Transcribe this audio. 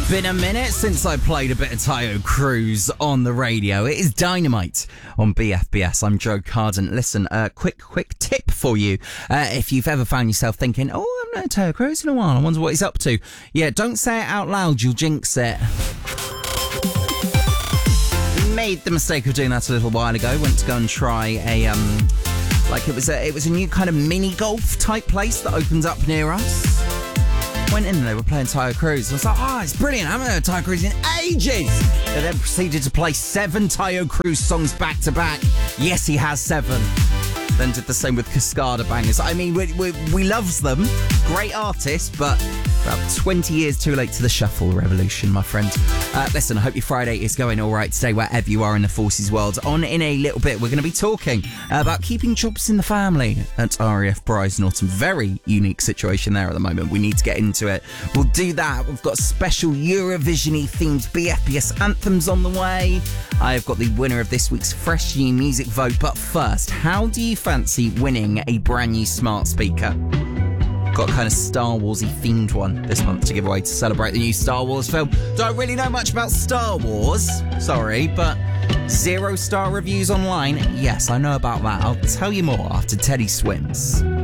Been a minute since I played a bit of Tayo Cruz on the radio. It is Dynamite on BFBS. I'm Joe Carden. Listen, quick tip for you. If you've ever found yourself thinking, I haven't heard Tayo Cruz in a while, I wonder what he's up to. Yeah, don't say it out loud, you'll jinx it. Made the mistake of doing that a little while ago. Went to go and try a, it was a new kind of mini golf type place that opens up near us. Went in and they were playing Tayo Cruz. I was like, it's brilliant. I haven't heard Tayo Cruz in ages. They then proceeded to play 7 Tayo Cruz songs back to back. Yes, he has 7. Then did the same with Cascada Bangers. I mean, we loves them. Great artists, but about 20 years too late to the shuffle revolution, my friend. Listen, I hope your Friday is going all right today, wherever you are in the forces world. On in a little bit, we're going to be talking about keeping jobs in the family at RAF Brize Norton. Very unique situation there at the moment. We need to get into it. We'll do that. We've got special Eurovision-y themed BFBS anthems on the way. I've got the winner of this week's Fresh New Music vote. But first, how do you fancy winning a brand new smart speaker? Got a kind of Star Wars-y themed one this month to give away to celebrate the new Star Wars film. Don't really know much about Star Wars, sorry, but 0-star reviews online, yes, I know about that. I'll tell you more after Teddy Swims.